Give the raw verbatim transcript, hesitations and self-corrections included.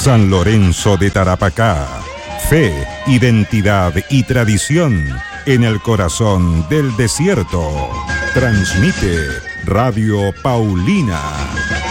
San Lorenzo de Tarapacá. Fe, identidad y tradición en el corazón del desierto. Transmite Radio Paulina.